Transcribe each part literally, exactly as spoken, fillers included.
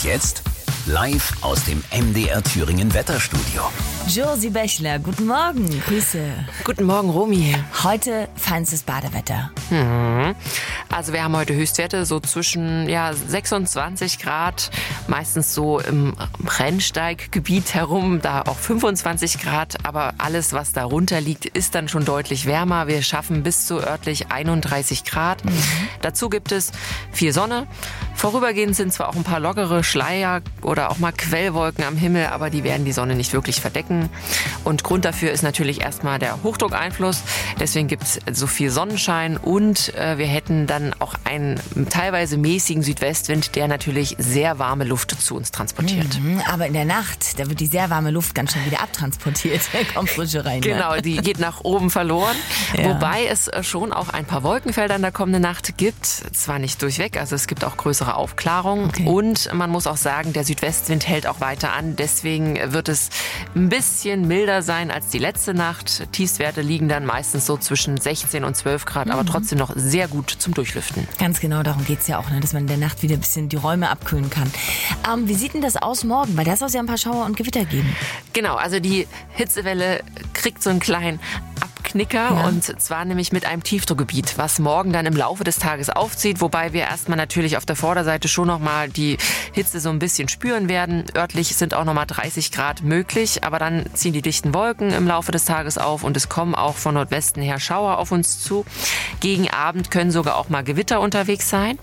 Und jetzt live aus dem M D R Thüringen Wetterstudio. Josie Bächler, guten Morgen. Grüße. Guten Morgen, Romy. Heute feinstes Badewetter. Mhm. Also wir haben heute Höchstwerte so zwischen ja, sechsundzwanzig Grad, meistens so im Rennsteiggebiet herum, da auch fünfundzwanzig Grad. Aber alles, was darunter liegt, ist dann schon deutlich wärmer. Wir schaffen bis zu örtlich einunddreißig Grad. Mhm. Dazu gibt es viel Sonne. Vorübergehend sind zwar auch ein paar lockere Schleier oder auch mal Quellwolken am Himmel, aber die werden die Sonne nicht wirklich verdecken. Und Grund dafür ist natürlich erstmal der Hochdruckeinfluss. Deswegen gibt es so viel Sonnenschein und äh, wir hätten dann auch einen teilweise mäßigen Südwestwind, der natürlich sehr warme Luft zu uns transportiert. Mhm, aber in der Nacht, da wird die sehr warme Luft ganz schnell wieder abtransportiert. Da kommt Frische rein. Genau, die geht nach oben verloren. Ja. Wobei es schon auch ein paar Wolkenfelder in der kommenden Nacht gibt. Zwar nicht durchweg, also es gibt auch größere Aufklärungen. Okay. Und man muss auch sagen, der Südwestwind hält auch weiter an. Deswegen wird es ein bisschen milder sein als die letzte Nacht. Tiefstwerte liegen dann meistens so zwischen sechzehn und zwölf Grad, mhm. aber trotzdem noch sehr gut zum Durchlüften. Ganz genau, darum geht es ja auch, ne? Dass man in der Nacht wieder ein bisschen die Räume abkühlen kann. Ähm, wie sieht denn das aus morgen? Weil da soll es ja ein paar Schauer und Gewitter geben. Genau, also die Hitzewelle kriegt so einen kleinen Abknicker, ja. Und zwar nämlich mit einem Tiefdruckgebiet, was morgen dann im Laufe des Tages aufzieht, wobei wir erstmal natürlich auf der Vorderseite schon nochmal die Hitze so ein bisschen spüren werden. Örtlich sind auch nochmal dreißig Grad möglich, aber dann ziehen die dichten Wolken im Laufe des Tages auf und es kommen auch von Nordwesten her Schauer auf uns zu. Gegen Abend können sogar auch mal Gewitter unterwegs sein.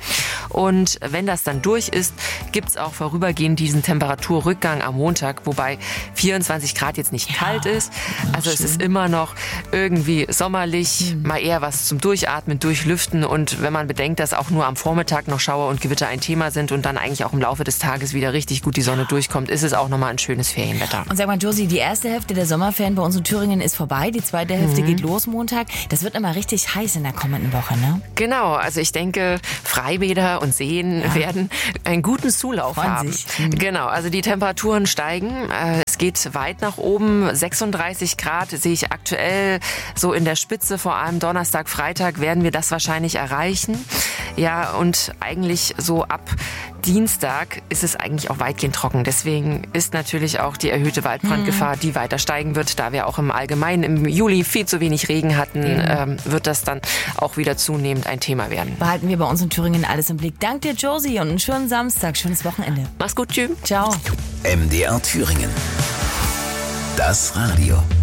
Und wenn das dann durch ist, gibt es auch vorübergehend diesen Temperaturrückgang am Montag, wobei vierundzwanzig Grad jetzt nicht ja, kalt ist. Also schön. Es ist immer noch irgendwie sommerlich, mhm. mal eher was zum Durchatmen, Durchlüften. Und wenn man bedenkt, dass auch nur am Vormittag noch Schauer und Gewitter ein Thema sind und dann eigentlich auch im Laufe des Tages wieder richtig gut die Sonne durchkommt, ist es auch nochmal ein schönes Ferienwetter. Und sag mal, Josie, die erste Hälfte der Sommerferien bei uns in Thüringen ist vorbei. Die zweite Hälfte mhm. geht los Montag. Das wird immer richtig heiß in der kommenden Woche, ne? Genau, also ich denke, Freibäder und Seen ja. werden einen guten Zulauf Freuen haben. Sich. Mhm. Genau, also die Temperaturen steigen. Es geht weit nach oben. sechsunddreißig Grad sehe ich aktuell so in der Spitze. Vor allem Donnerstag, Freitag werden wir das wahrscheinlich erreichen. Ja, und eigentlich so ab Dienstag ist es eigentlich auch weitgehend trocken. Deswegen ist natürlich auch die erhöhte Waldbrandgefahr, mhm. die weiter steigen wird. Da wir auch im Allgemeinen im Juli viel zu wenig Regen hatten, mhm. ähm, wird das dann auch wieder zunehmend ein Thema werden. Behalten wir bei uns in Thüringen alles im Blick. Dank dir, Josie, und einen schönen Samstag, schönes Wochenende. Mach's gut, tschüss. Ciao. M D R Thüringen. Das Radio.